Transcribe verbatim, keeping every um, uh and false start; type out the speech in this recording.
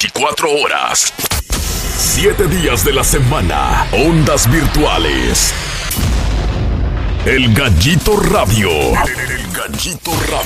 veinticuatro horas. Siete días de la semana. Ondas virtuales. El Gallito Radio. El Gallito Radio.